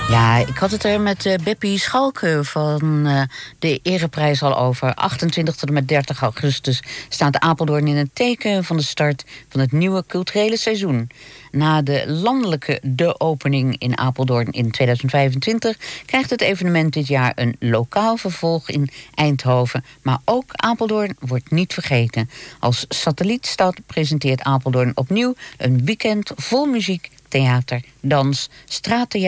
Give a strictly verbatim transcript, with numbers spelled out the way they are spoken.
Ja, ik had het er met uh, Beppie Schalke van uh, de Ereprijs al over. achtentwintig tot en met dertig augustus staat Apeldoorn in het teken van de start van het nieuwe culturele seizoen. Na de landelijke De Opening in Apeldoorn in tweeduizend vijfentwintig... krijgt het evenement dit jaar een lokaal vervolg in Eindhoven. Maar ook Apeldoorn wordt niet vergeten. Als satellietstad presenteert Apeldoorn opnieuw een weekend vol muziek, theater, dans, straattheater